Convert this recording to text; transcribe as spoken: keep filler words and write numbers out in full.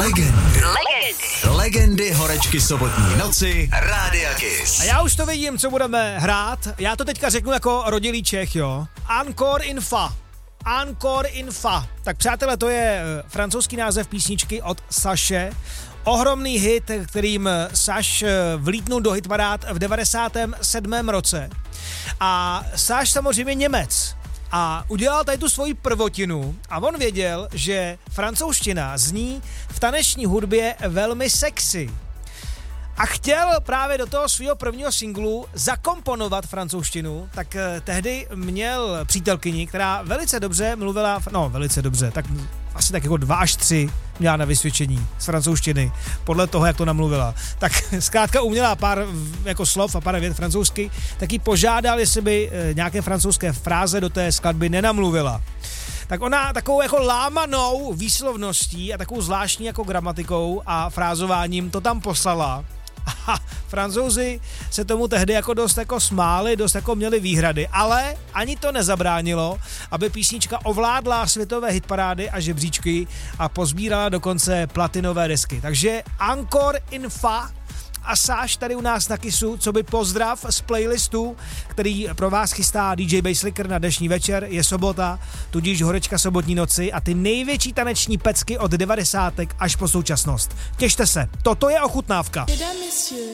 Legendy. Legendy. Legendy horečky sobotní noci Rádia Kiss. A já už to vidím, co budeme hrát. Já to teďka řeknu jako rodilý Čech, jo. Encore in fa. Encore in fa. Tak přátelé, to je francouzský název písničky od Saše. Ohromný hit, kterým Saš vlítnul do hitparád v devadesátém sedmém roce. A Saš samozřejmě Němec. A udělal tady tu svoji prvotinu a on věděl, že francouzština zní v taneční hudbě velmi sexy. A chtěl právě do toho svého prvního singlu zakomponovat francouzštinu, tak tehdy měl přítelkyni, která velice dobře mluvila, no velice dobře, tak asi tak jako dva až tři měla na vysvědčení z francouzštiny, podle toho, jak to namluvila. Tak zkrátka uměla pár jako slov a pár vět francouzsky, tak ji požádal, jestli by nějaké francouzské fráze do té skladby nenamluvila. Tak ona takovou jako lámanou výslovností a takovou zvláštní jako gramatikou a frázováním to tam poslala. A Francouzi se tomu tehdy jako dost jako smáli, dost jako měli výhrady, ale ani to nezabránilo, aby písnička ovládla světové hitparády a žebříčky a pozbírala dokonce platinové desky. Takže Encore in fa a Sáš tady u nás na Kissu, co by pozdrav z playlistu, který pro vás chystá dý džej Basslicker na dnešní večer. Je sobota, tudíž horečka sobotní noci a ty největší taneční pecky od devadesátek až po současnost. Těšte se, toto je ochutnávka.